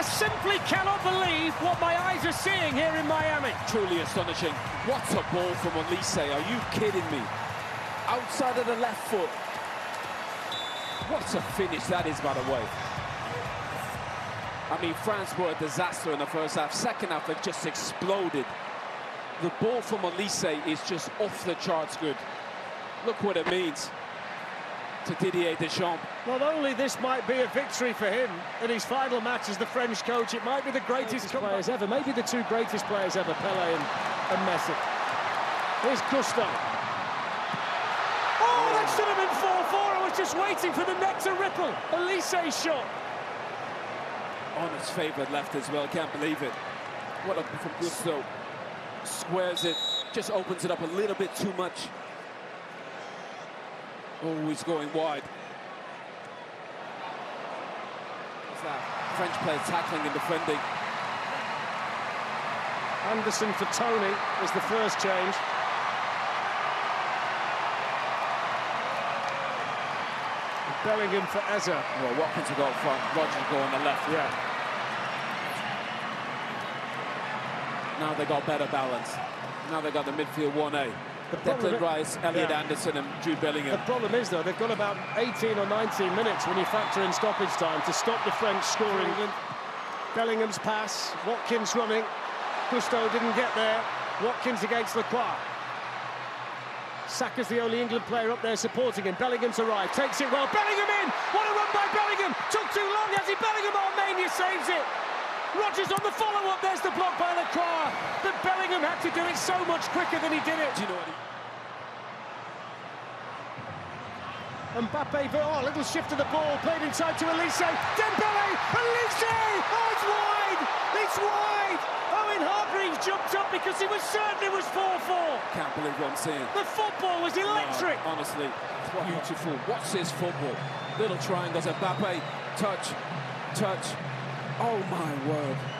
simply cannot believe what my eyes are seeing here in Miami. Truly astonishing. What a ball from Olise. Are you kidding me? Outside of the left foot. What a finish that is, by the way. I mean, France were a disaster in the first half. Second half, they've just exploded. The ball from Olise is just off the charts good. Look what it means to Didier Deschamps. Not only this might be a victory for him in his final match as the French coach, it might be the greatest players ever, maybe the two greatest players ever, Pelé and Messi. Here's Gusto. Oh, that should have been 4-4. I was just waiting for the net to ripple. Olise's shot. On his favourite left as well, can't believe it. What a from Gusto. Squares it, just opens it up a little bit too much. Oh, he's going wide. What's that? French player tackling and defending. Anderson for Tony is the first change. Bellingham for Eze. Well, Watkins will go up front, Rodgers will go on the left. Yeah. Now they got better balance. Now they got the midfield 1A. Declan Rice, Elliot Anderson and Jude Bellingham. The problem is, though, they've got about 18 or 19 minutes when you factor in stoppage time to stop the French scoring. Bellingham's pass, Watkins running. Gusto didn't get there. Watkins against Lacroix. Saka's the only England player up there supporting him. Bellingham's arrived, takes it well. Bellingham in! What a run by Bellingham! Took too long, has he? Bellingham, Armenia saves it! Rodgers on the follow-up, there's the block by Lacroix. But Bellingham had to do it so much quicker than he did it. Do you know what Mbappe, oh, a little shift of the ball, played inside to Olise. Dembele, Olise! Oh, it's wide! It's wide! Owen Hargreaves jumped up because he was certain it was 4-4. Can't believe what I'm seeing. The football was electric. No, honestly, beautiful. What's this football? Little triangles, Mbappe, touch, touch. Oh my word.